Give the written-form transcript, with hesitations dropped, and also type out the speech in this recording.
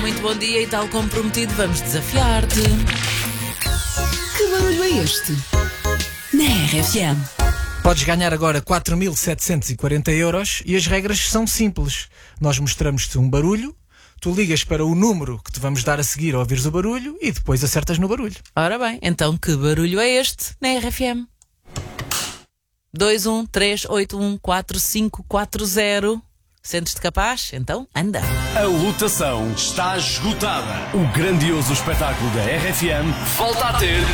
muito bom dia e tal como prometido, vamos desafiar-te. Que barulho é este? Na RFM. Podes ganhar agora 4.740 € e as regras são simples. Nós mostramos-te um barulho, tu ligas para o número que te vamos dar a seguir ao ouvires o barulho e depois acertas no barulho. Ora bem, então que barulho é este na RFM? 213814540. Sentes-te capaz? Então, anda. A lotação está esgotada. O grandioso espetáculo da RFM volta a ter